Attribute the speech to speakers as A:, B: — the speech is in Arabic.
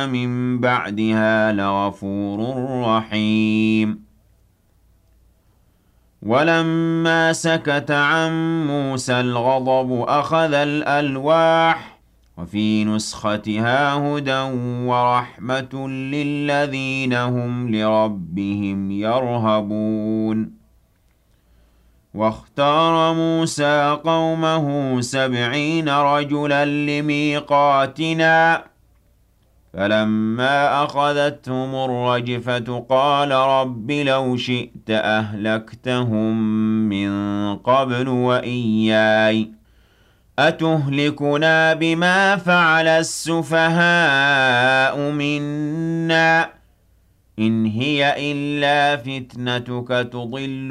A: مِن بَعْدِهَا لَغَفُورٌ رَّحِيمٌ وَلَمَّا سَكَتَ عَن مُّوسَى الْغَضَبُ أَخَذَ الْأَلْوَاحَ وَفِي نُسْخَتِهَا هُدًى وَرَحْمَةٌ لِّلَّذِينَ هُمْ لِرَبِّهِمْ يَرْهَبُونَ وَاخْتَارَ مُوسَىٰ قَوْمَهُ 70 رَجُلًا لِّمِيقَاتِنَا فَلَمَّا أَخَذَتْهُمُ الرَّجْفَةُ قَالَ رَبِّ لَوْ شِئْتَ أَهْلَكْتَهُم مِّن قَبْلُ وَإِيَّايَ أَتُهْلِكُنَا بِمَا فَعَلَ السُّفَهَاءُ مِنَّا ۖ إِنْ هِيَ إِلَّا فِتْنَتُكَ تُضِلُّ